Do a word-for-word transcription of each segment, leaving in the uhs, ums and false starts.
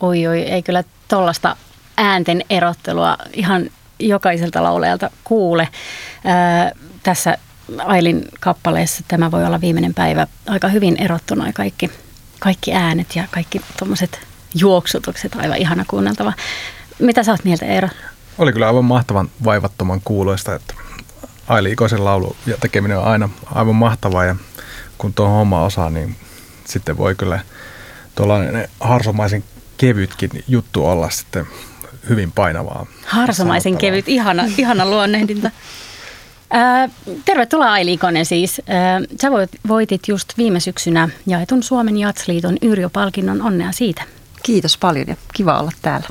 Oi oi, ei kyllä tollaista äänten erottelua ihan jokaiselta laulajalta kuule. Ää, tässä Ailin kappaleessa Tämä voi olla viimeinen päivä aika hyvin erottuna kaikki, kaikki äänet ja kaikki tuommoiset juoksutukset, aivan ihana kuunneltava. Mitä sä oot mieltä, Eero? Oli kyllä aivan mahtavan vaivattoman kuuloista, että Aili Ikosen laulu ja tekeminen on aina aivan mahtavaa ja kun tuo homma osaa, niin sitten voi kyllä tuollainen harsomaisen kevytkin juttu olla sitten hyvin painavaa. Harsomaisen kevyt, ihana, ihana luonnehdinta. Ää, tervetuloa Aili Ikonen siis. Ää, sä voitit just viime syksynä jaetun Suomen Jatsliiton Yrjö-palkinnon, onnea siitä. Kiitos paljon ja kiva olla täällä.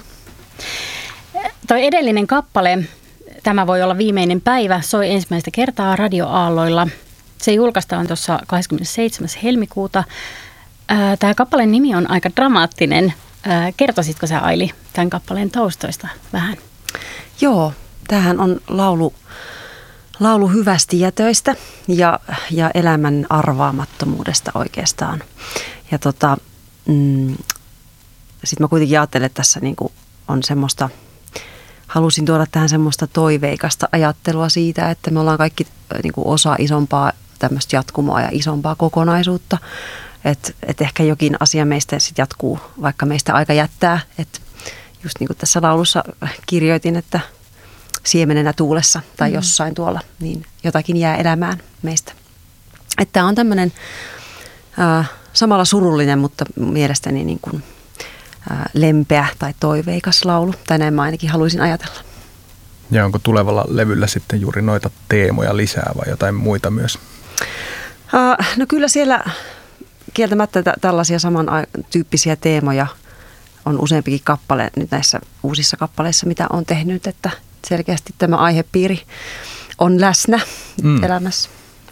Toi edellinen kappale, Tämä voi olla viimeinen päivä, soi ensimmäistä kertaa radioaalloilla. Se julkaistaan tuossa kahdeskymmenesseitsemäs helmikuuta. Tämä kappaleen nimi on aika dramaattinen. Kertoisitko sä, Aili, tämän kappaleen taustoista vähän? Joo, tämähän on laulu, laulu hyvästi jätöistä ja, ja elämän arvaamattomuudesta oikeastaan. Ja tota, mm, sitten mä kuitenkin ajattelen, että tässä niinku on semmoista, halusin tuoda tähän semmoista toiveikasta ajattelua siitä, että me ollaan kaikki niinku osa isompaa tämmöistä jatkumoa ja isompaa kokonaisuutta. Että et ehkä jokin asia meistä sitten jatkuu, vaikka meistä aika jättää. Että just niin kuin tässä laulussa kirjoitin, että siemenenä tuulessa tai mm. jossain tuolla, niin jotakin jää elämään meistä. Että tämä on tämmöinen äh, samalla surullinen, mutta mielestäni niin kuin, äh, lempeä tai toiveikas laulu. Tai näin mä ainakin haluaisin ajatella. Ja onko tulevalla levyllä sitten juuri noita teemoja lisää vai jotain muita myös? Äh, no kyllä siellä kieltämättä t- tällaisia samantyyppisiä teemoja on useampikin kappale nyt näissä uusissa kappaleissa, mitä olen tehnyt, että selkeästi tämä aihepiiri on läsnä mm. elämässä.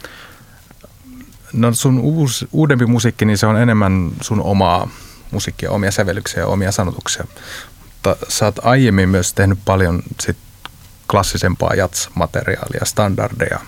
No sun uus, uudempi musiikki, niin se on enemmän sun omaa musiikkia, omia sävellyksiä ja omia sanotuksia. Mutta sä oot aiemmin myös tehnyt paljon sit klassisempaa jazz-materiaalia, standardeja,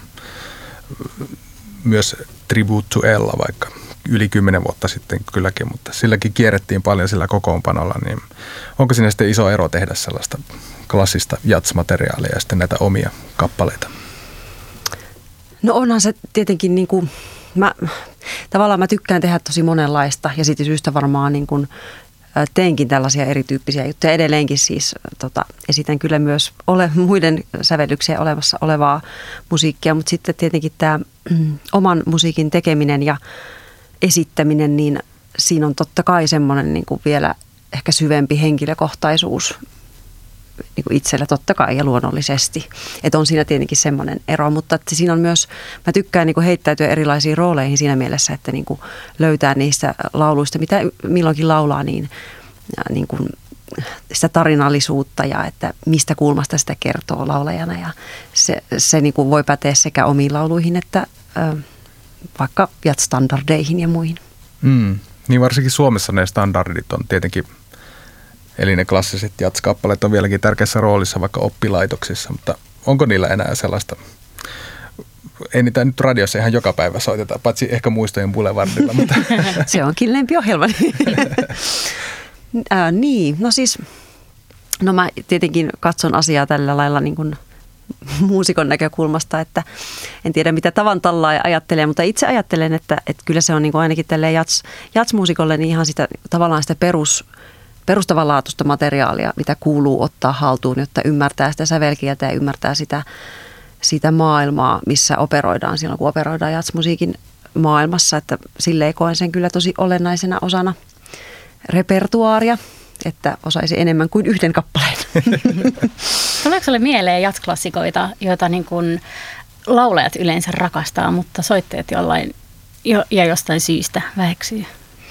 myös Tribute to Ella vaikka yli kymmenen vuotta sitten kylläkin, mutta silläkin kierrettiin paljon sillä kokoonpanolla, niin onko siinä sitten iso ero tehdä sellaista klassista jazz-materiaalia ja sitten näitä omia kappaleita? No onhan se tietenkin niin kuin, mä, tavallaan mä tykkään tehdä tosi monenlaista ja siitä syystä varmaan niin kuin teenkin tällaisia erityyppisiä juttuja. Edelleenkin siis tota, esitän kyllä myös ole, muiden sävellyksiä olemassa olevaa musiikkia, mutta sitten tietenkin tämä mm, oman musiikin tekeminen ja esittäminen, niin siinä on totta kai semmoinen niin kuin vielä ehkä syvempi henkilökohtaisuus niin kuin itsellä totta kai ja luonnollisesti. Että on siinä tietenkin semmoinen ero, mutta että siinä on myös, mä tykkään niin kuin heittäytyä erilaisiin rooleihin siinä mielessä, että niin kuin löytää niistä lauluista, mitä milloinkin laulaa, niin, niin kuin sitä tarinallisuutta ja että mistä kulmasta sitä kertoo laulajana. Ja se, se niin kuin voi päteä sekä omiin lauluihin että ö, vaikka jazz-standardeihin ja muihin. Mm. Niin varsinkin Suomessa ne standardit on tietenkin, eli ne klassiset jazz-kappaleet on vieläkin tärkeässä roolissa vaikka oppilaitoksissa, mutta onko niillä enää sellaista, ei niitä nyt radiossa ihan joka päivä soiteta, paitsi ehkä Muistojen Boulevardilla. Mutta se onkin lempiohjelmani. äh, niin, no siis, no mä tietenkin katson asiaa tällä lailla niin kuin muusikon näkökulmasta, että en tiedä mitä tavan tallaa ajattelee, mutta itse ajattelen, että, että kyllä se on niin kuin ainakin tälleen jazz, jazz-muusikolle niin ihan sitä tavallaan sitä perus, perustavanlaatuista materiaalia, mitä kuuluu ottaa haltuun, jotta ymmärtää sitä sävelkieltä ja ymmärtää sitä, sitä maailmaa, missä operoidaan silloin, kun operoidaan jazzmusiikin maailmassa, että silleen koen sen kyllä tosi olennaisena osana repertuaaria, että osaisi enemmän kuin yhden kappaleen. Tuleeko sinulle mieleen jazz-klassikoita, joita niin kuin laulajat yleensä rakastaa, mutta soittajat jollain jo, ja jostain syystä väheksyy?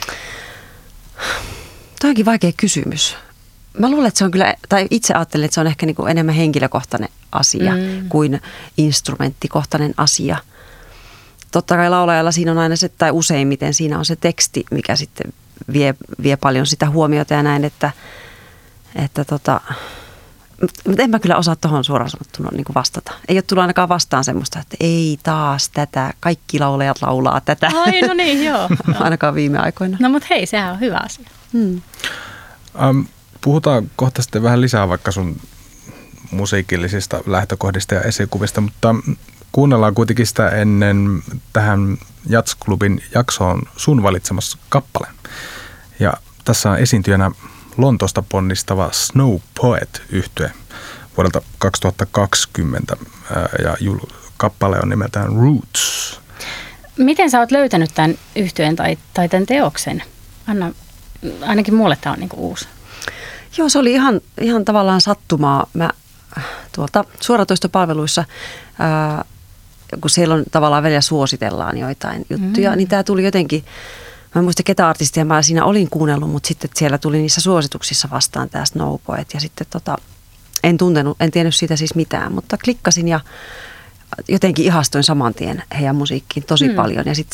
Tämä onkin vaikea kysymys. Mä luulen, että se on kyllä, tai itse ajattelen, että se on ehkä niin kuin enemmän henkilökohtainen asia mm. kuin instrumenttikohtainen asia. Totta kai laulajalla siinä on aina se, tai useimmiten siinä on se teksti, mikä sitten vie, vie paljon sitä huomiota ja näin, että, että tota, mutta en mä kyllä osaa tuohon suoraan sanottuna niin kuin vastata. Ei ole tullut ainakaan vastaan semmoista, että ei taas tätä, kaikki laulajat laulaa tätä. Ai no niin, joo. Ainakaan viime aikoina. No mutta hei, sehän on hyvä asia. Hmm. Um, puhutaan kohta sitten vähän lisää vaikka sun musiikillisista lähtökohdista ja esikuvista, mutta kuunnellaan kuitenkin sitä ennen tähän Jazz-klubin jaksoon sun valitsemassa kappale. Ja tässä on esiintyjänä Lontoosta ponnistava Snow Poet-yhtye vuodelta kaksituhattakaksikymmentä ja kappale on nimeltään Roots. Miten sä oot löytänyt tämän yhtyeen tai, tai tämän teoksen? Anna, ainakin mulle tämä on niinku uusi. Joo, se oli ihan, ihan tavallaan sattumaa. Mä tuolta suoratoistopalveluissa, ää, kun siellä on tavallaan välillä suositellaan joitain juttuja, mm. niin tämä tuli jotenkin, mä en muista ketä artistia mä siinä olin kuunnellut, mutta sitten siellä tuli niissä suosituksissa vastaan tämä Snow Poet ja sitten tota, en tuntenut, en tiennyt siitä siis mitään, mutta klikkasin ja jotenkin ihastuin saman tien heidän musiikkiin tosi mm. paljon ja sitten